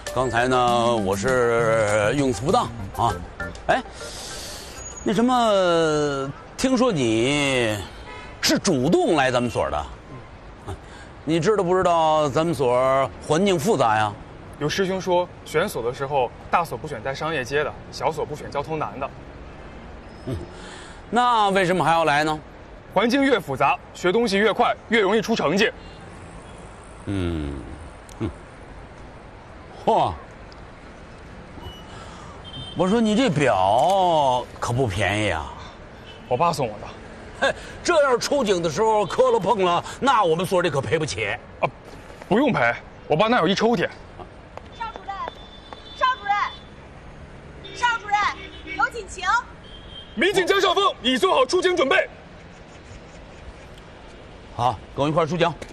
刚才呢，我是用词不当啊。哎，那什么，听说你是主动来咱们所的，你知道不知道咱们所环境复杂呀？ 有师兄说，选所的时候，大所不选在商业街的，小所不选交通难的。 那为什么还要来呢？ 环境越复杂，学东西越快，越容易出成绩。 嚯！我说你这表可不便宜啊！ 我爸送我的。 嘿，这要是出警的时候磕了碰了，那我们所里可赔不起。 啊，不用赔，我爸那有一抽屉。 邵主任，邵主任，邵主任，有警情。 民警江少峰已做好出警准备。 好，跟我一块儿出警。